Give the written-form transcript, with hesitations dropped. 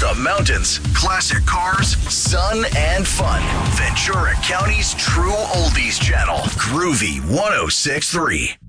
The mountains, classic cars, sun, and fun. Ventura County's true oldies channel. Groovy 106.3.